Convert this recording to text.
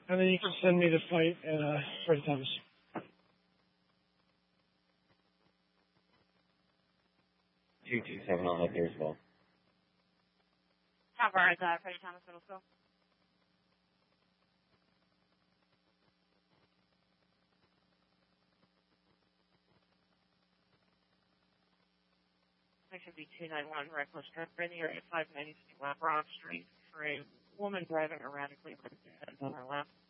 And then you can send me the fight at Freddie Thomas. 227, I'll have there as well. How far is Freddie Thomas Middle School? That should be 291 reckless drive in the area 596 Broad Street for a woman driving erratically with her head on her left.